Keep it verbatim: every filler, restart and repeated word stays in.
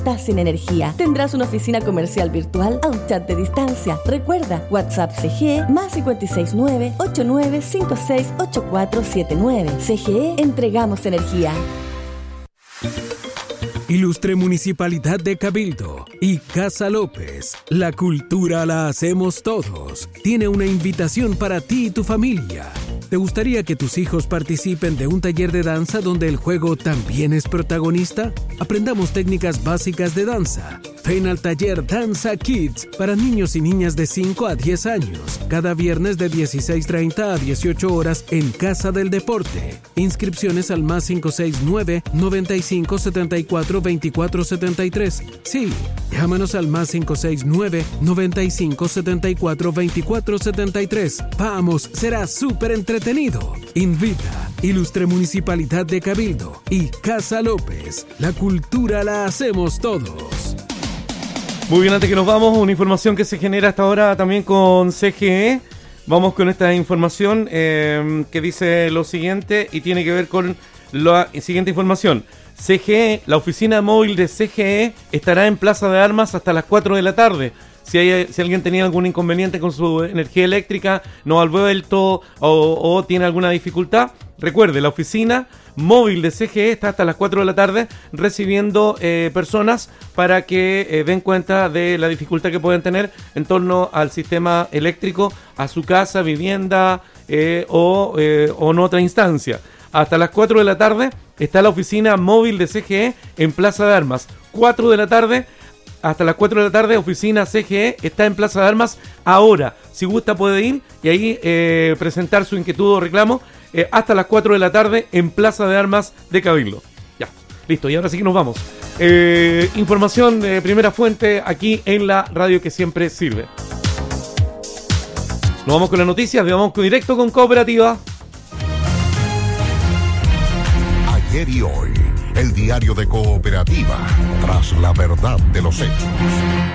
estás sin energía. Tendrás una oficina comercial virtual a un chat de distancia. Recuerda, WhatsApp C G E más cinco seis nueve, ocho nueve cinco seis, ocho cuatro siete nueve. C G E, entregamos energía. Ilustre Municipalidad de Cabildo y Casa López, la cultura la hacemos todos. Tiene una invitación para ti y tu familia. ¿Te gustaría que tus hijos participen de un taller de danza donde el juego también es protagonista? Aprendamos técnicas básicas de danza. Ven al taller Danza Kids para niños y niñas de cinco a diez años, cada viernes de dieciséis treinta a dieciocho horas en Casa del Deporte. Inscripciones al más cinco seis nueve, noventa y cinco, setenta y cuatro, veinticuatro setenta y tres. Sí, llámanos al más cinco seis nueve, noventa y cinco, setenta y cuatro, veinticuatro setenta y tres. Vamos, será súper entretenido. Invita Ilustre Municipalidad de Cabildo y Casa López. La cultura la hacemos todos. Muy bien, antes que nos vamos, una información que se genera hasta ahora también con C G E. Vamos con esta información eh, que dice lo siguiente y tiene que ver con la siguiente información. C G E, la oficina móvil de C G E estará en Plaza de Armas hasta las cuatro de la tarde. Si, hay, si alguien tenía algún inconveniente con su energía eléctrica, no ha vuelto o, o tiene alguna dificultad, recuerde, la oficina móvil de C G E está hasta las cuatro de la tarde recibiendo eh, personas para que eh, den cuenta de la dificultad que pueden tener en torno al sistema eléctrico, a su casa, vivienda eh, o, eh, o en otra instancia. Hasta las cuatro de la tarde está la oficina móvil de C G E en Plaza de Armas. cuatro de la tarde, hasta las cuatro de la tarde, oficina C G E está en Plaza de Armas ahora. Si gusta puede ir y ahí eh, presentar su inquietud o reclamo eh, hasta las cuatro de la tarde en Plaza de Armas de Cabildo. Ya, listo, y ahora sí que nos vamos. Eh, información de primera fuente aquí en la radio que siempre sirve. Nos vamos con las noticias, vamos directo con Cooperativa. Ayer y hoy, el diario de Cooperativa, tras la verdad de los hechos.